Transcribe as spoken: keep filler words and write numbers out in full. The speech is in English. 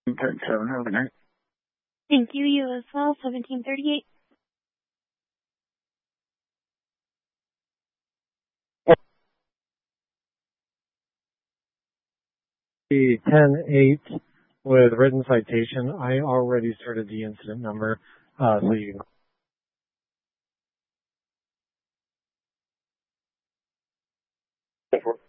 seven, have a good night. Thank you, you as well, seventeen thirty-eight. ten eight with written citation. I already started the incident number, uh, so you can.